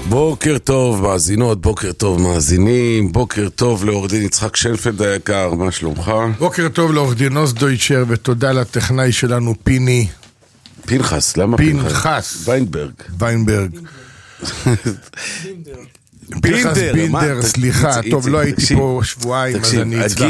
בוקר טוב מאזינות, בוקר טוב מאזינים, בוקר טוב לעורך דין יצחק שנפלד היקר, מה שלומך? בוקר טוב לעורך דין עוז דויטשר, ותודה לטכנאי שלנו פיני פנחס, למה פנחס? ויינברג. פנחס בינדר, סליחה, טוב, לא הייתי פה שבועיים, אז אני אצלח.